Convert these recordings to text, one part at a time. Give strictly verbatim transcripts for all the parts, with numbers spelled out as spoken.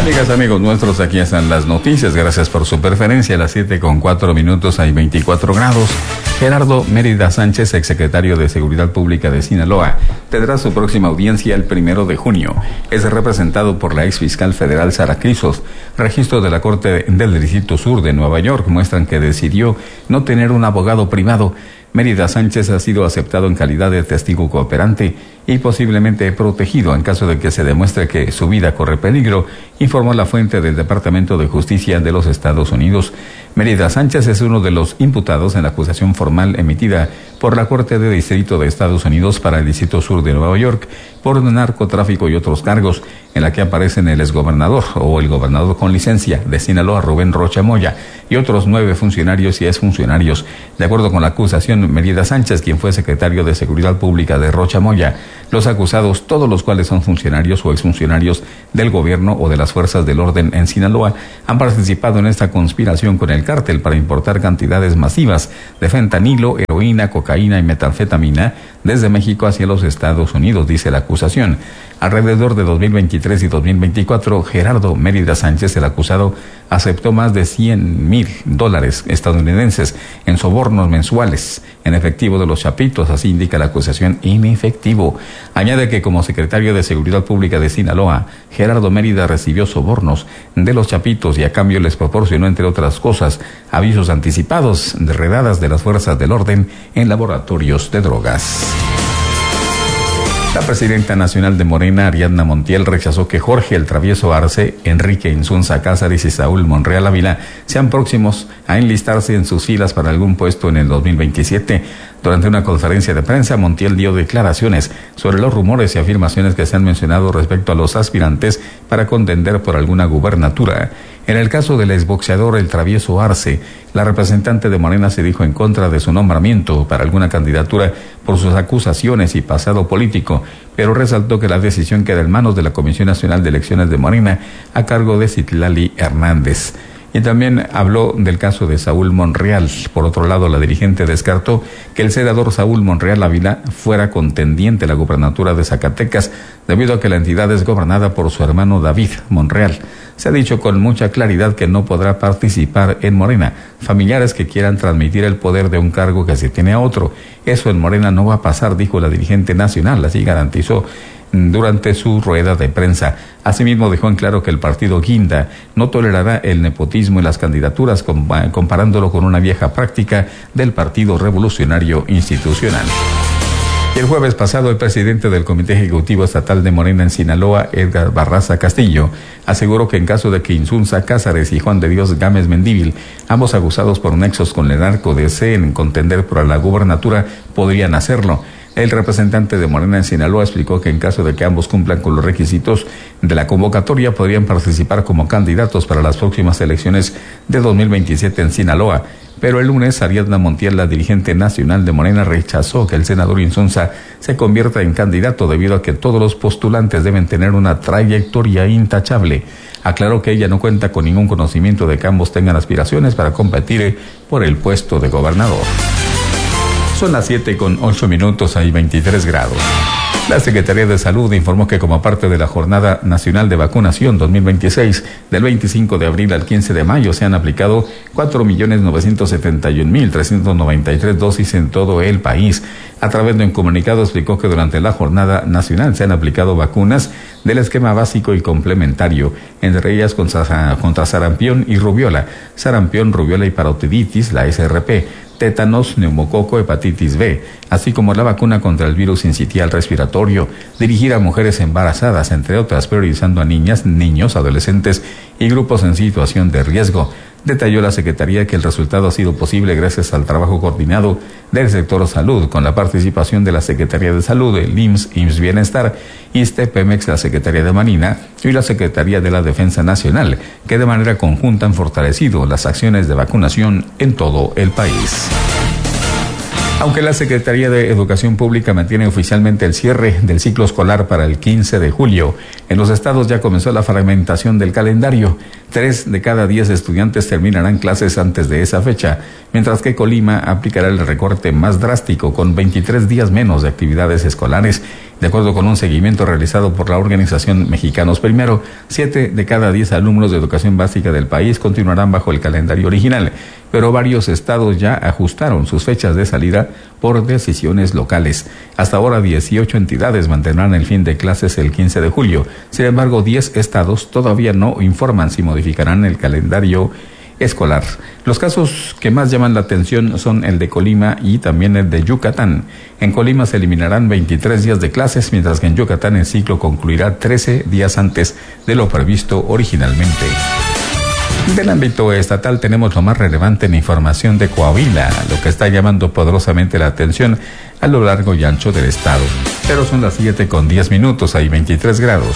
Amigas, amigos nuestros, aquí están las noticias. Gracias por su preferencia. A las siete con cuatro minutos hay veinticuatro grados. Gerardo Mérida Sánchez, exsecretario de Seguridad Pública de Sinaloa, tendrá su próxima audiencia el primero de junio. Es representado por la exfiscal federal Sara Crisos. Registros de la Corte del Distrito Sur de Nueva York muestran que decidió no tener un abogado privado. Mérida Sánchez ha sido aceptado en calidad de testigo cooperante y posiblemente protegido en caso de que se demuestre que su vida corre peligro, informó la fuente del Departamento de Justicia de los Estados Unidos. Mérida Sánchez es uno de los imputados en la acusación formal emitida por la Corte de Distrito de Estados Unidos para el Distrito Sur de Nueva York por narcotráfico y otros cargos, en la que aparecen el exgobernador o el gobernador con licencia de Sinaloa, Rubén Rocha Moya, y otros nueve funcionarios y exfuncionarios. De acuerdo con la acusación, Mérida Sánchez, quien fue secretario de Seguridad Pública de Rocha Moya, los acusados, todos los cuales son funcionarios o exfuncionarios del gobierno o de las fuerzas del orden en Sinaloa, han participado en esta conspiración con el cártel para importar cantidades masivas de fentanilo, heroína, cocaína y metanfetamina desde México hacia los Estados Unidos, dice la acusación. Alrededor de dos mil veintitrés y dos mil veinticuatro, Gerardo Mérida Sánchez, el acusado, aceptó más de cien mil dólares estadounidenses en sobornos mensuales en efectivo de los Chapitos, así indica la acusación, en efectivo. Añade que como secretario de Seguridad Pública de Sinaloa, Gerardo Mérida recibió sobornos de los Chapitos y a cambio les proporcionó, entre otras cosas, avisos anticipados de redadas de las fuerzas del orden en laboratorios de drogas. La presidenta nacional de Morena, Ariadna Montiel, rechazó que Jorge el Travieso Arce, Enrique Insunza Cázares y Saúl Monreal Ávila sean próximos a enlistarse en sus filas para algún puesto en el dos mil veintisiete. Durante una conferencia de prensa, Montiel dio declaraciones sobre los rumores y afirmaciones que se han mencionado respecto a los aspirantes para contender por alguna gubernatura. En el caso del exboxeador El Travieso Arce, la representante de Morena se dijo en contra de su nombramiento para alguna candidatura por sus acusaciones y pasado político, pero resaltó que la decisión queda en manos de la Comisión Nacional de Elecciones de Morena a cargo de Citlali Hernández. Y también habló del caso de Saúl Monreal. Por otro lado, la dirigente descartó que el senador Saúl Monreal Ávila fuera contendiente a la gubernatura de Zacatecas, debido a que la entidad es gobernada por su hermano David Monreal. Se ha dicho con mucha claridad que no podrá participar en Morena familiares que quieran transmitir el poder de un cargo que se tiene a otro. Eso en Morena no va a pasar, dijo la dirigente nacional, así garantizó durante su rueda de prensa. Asimismo, dejó en claro que el partido Guinda no tolerará el nepotismo en las candidaturas, comparándolo con una vieja práctica del Partido Revolucionario Institucional. El jueves pasado, el presidente del Comité Ejecutivo Estatal de Morena en Sinaloa, Edgar Barraza Castillo, aseguró que en caso de que Insunza Cázares y Juan de Dios Gámez Mendívil, ambos acusados por nexos con el narco, deseen contender por la gubernatura, podrían hacerlo. El representante de Morena en Sinaloa explicó que en caso de que ambos cumplan con los requisitos de la convocatoria, podrían participar como candidatos para las próximas elecciones de dos mil veintisiete en Sinaloa. Pero el lunes, Ariadna Montiel, la dirigente nacional de Morena, rechazó que el senador Insunza se convierta en candidato debido a que todos los postulantes deben tener una trayectoria intachable. Aclaró que ella no cuenta con ningún conocimiento de que ambos tengan aspiraciones para competir por el puesto de gobernador. Son las siete con ocho minutos, hay veintitrés grados. La Secretaría de Salud informó que como parte de la Jornada Nacional de Vacunación dos mil veintiséis, del veinticinco de abril al quince de mayo, se han aplicado cuatro millones novecientos setenta y un mil trescientos noventa y tres dosis en todo el país. A través de un comunicado explicó que durante la Jornada Nacional se han aplicado vacunas del esquema básico y complementario, entre ellas contra, contra sarampión y rubiola, sarampión, rubiola y parotiditis, la S R P, tétanos, neumococo, hepatitis B, así como la vacuna contra el virus sincitial respiratorio, dirigida a mujeres embarazadas, entre otras, priorizando a niñas, niños, adolescentes y grupos en situación de riesgo. Detalló la Secretaría que el resultado ha sido posible gracias al trabajo coordinado del sector salud, con la participación de la Secretaría de Salud, el I M S S, I M S S Bienestar, ISSSTE, Pemex, la Secretaría de Marina y la Secretaría de la Defensa Nacional, que de manera conjunta han fortalecido las acciones de vacunación en todo el país. Aunque la Secretaría de Educación Pública mantiene oficialmente el cierre del ciclo escolar para el quince de julio, en los estados ya comenzó la fragmentación del calendario. Tres de cada diez estudiantes terminarán clases antes de esa fecha, mientras que Colima aplicará el recorte más drástico con veintitrés días menos de actividades escolares. De acuerdo con un seguimiento realizado por la organización Mexicanos Primero, siete de cada diez alumnos de educación básica del país continuarán bajo el calendario original, pero varios estados ya ajustaron sus fechas de salida por decisiones locales. Hasta ahora dieciocho entidades mantendrán el fin de clases el quince de julio. Sin embargo, diez estados todavía no informan si modificarán el calendario escolar. Los casos que más llaman la atención son el de Colima y también el de Yucatán. En Colima se eliminarán veintitrés días de clases, mientras que en Yucatán el ciclo concluirá trece días antes de lo previsto originalmente. Del ámbito estatal tenemos lo más relevante en información de Coahuila, lo que está llamando poderosamente la atención a lo largo y ancho del estado. Pero son las siete con diez minutos, hay veintitrés grados.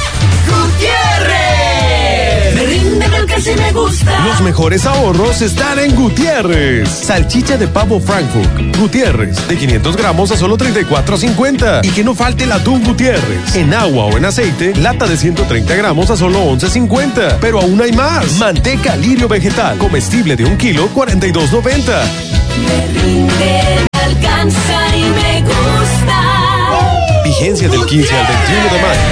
Si me gusta. Los mejores ahorros están en Gutiérrez. Salchicha de pavo Frankfurt Gutiérrez, de quinientos gramos a solo treinta y cuatro cincuenta. Y que no falte el atún Gutiérrez. En agua o en aceite, lata de ciento treinta gramos a solo once cincuenta. Pero aún hay más. Manteca lirio vegetal, comestible de un kilo, cuarenta y dos noventa. Me rinde, me alcanza y me gusta. Vigencia del quince al veintiuno de mayo.